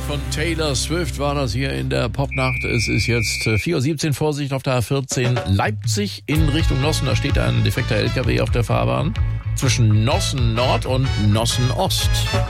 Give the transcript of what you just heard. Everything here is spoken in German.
von Taylor Swift war das hier in der Popnacht. Es ist jetzt 4:17 Uhr, Vorsicht auf der A14 Leipzig in Richtung Nossen. Da steht ein defekter LKW auf der Fahrbahn zwischen Nossen Nord und Nossen Ost.